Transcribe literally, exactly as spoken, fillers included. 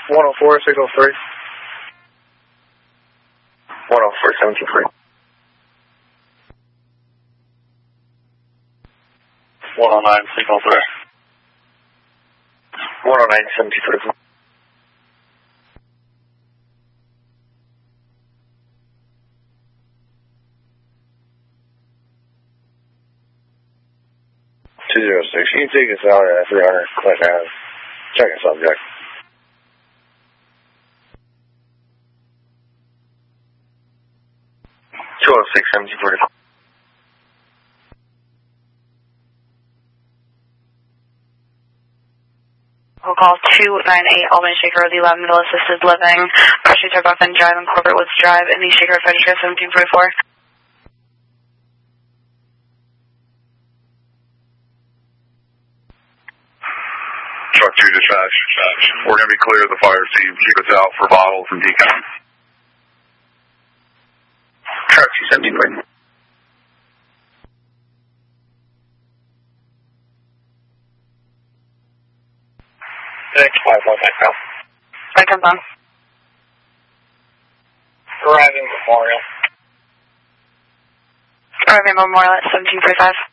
one oh four, signal three. one oh four, seventeen three. one oh nine, signal three. one oh nine, seventeen three. two zero six, you can take us out at three hundred, click out. Checking subject. two oh six, seventeen forty. We'll call two nine eight Albany Shaker Road, the eleven middle assisted living. Partially took off and drive in Corporate Woods Drive in the Shaker Road Register seventeen forty-four. Truck two dispatch. We're going to be clear of the fire team. Keep us out for bottles and decons. Truck two seventeen forty. Next five one nine now. That comes on. Arriving Memorial. Arriving Memorial at seventeen forty-five.